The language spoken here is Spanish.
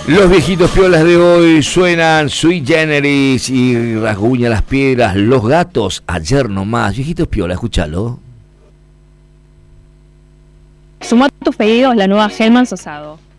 Los viejitos piolas de hoy suenan Sui Generis y Rasguña las Piedras, Los Gatos, Ayer Nomás. Viejitos piolas, escúchalo. Suma tus pedidos la nueva Hellmann's Asado.